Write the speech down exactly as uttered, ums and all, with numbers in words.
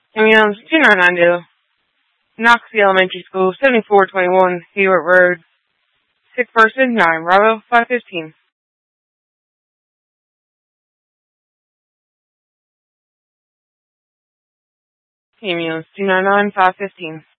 Ambulance two nine nine zero, Noxie Elementary School, seventy-four twenty-one, Hayward Road. Sick person, nine Bravo, five fifteen. Ambulance two nine nine, five fifteen.